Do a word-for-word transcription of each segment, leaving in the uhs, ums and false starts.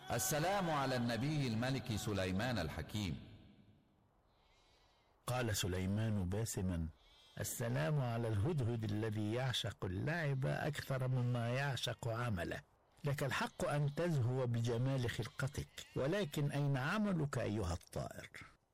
السلام على النبي الملك سليمان الحكيم. قال سليمان باسما: السلام على الهدهد الذي يعشق اللعب أكثر مما يعشق عمله. لك الحق أن تزهو بجمال خلقتك، ولكن أين عملك أيها الطائر؟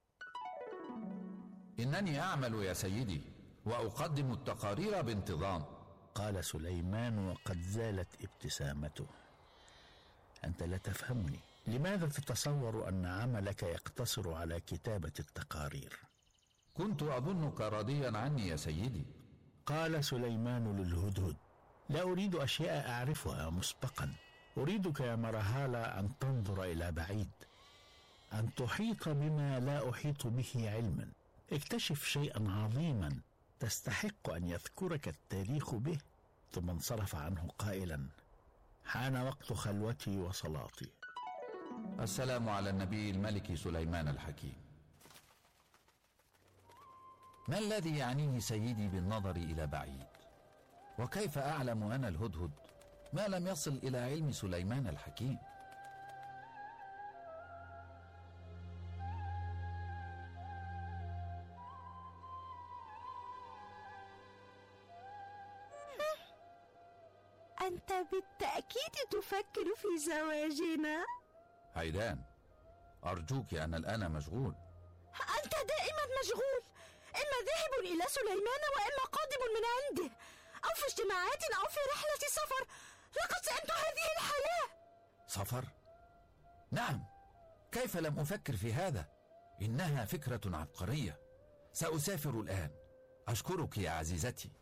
إنني أعمل يا سيدي، وأقدم التقارير بانتظام. قال سليمان وقد زالت ابتسامته: أنت لا تفهمني. لماذا تتصور أن عملك يقتصر على كتابة التقارير؟ كنت أظنك راضيا عني يا سيدي. قال سليمان للهدهد: لا أريد أشياء أعرفها مسبقا، أريدك يا مرهالة أن تنظر إلى بعيد، أن تحيط بما لا أحيط به علما. اكتشف شيئا عظيما تستحق أن يذكرك التاريخ به. ثم انصرف عنه قائلا: حان وقت خلوتي وصلاتي. السلام على النبي الملك سليمان الحكيم. ما الذي يعنيه سيدي بالنظر إلى بعيد؟ وكيف أعلم أنا الهدهد ما لم يصل إلى علم سليمان الحكيم؟ أنت بالتأكيد تفكر في زواجنا؟ هيدان، أرجوك، أنا الآن مشغول. أنت دائما مشغول، إما ذاهب إلى سليمان وإما قادم من عنده، أو في اجتماعات أو في رحلة سفر. لقد سئمت هذه الحياة. سفر؟ نعم، كيف لم أفكر في هذا؟ إنها فكرة عبقرية. سأسافر الآن. أشكرك يا عزيزتي.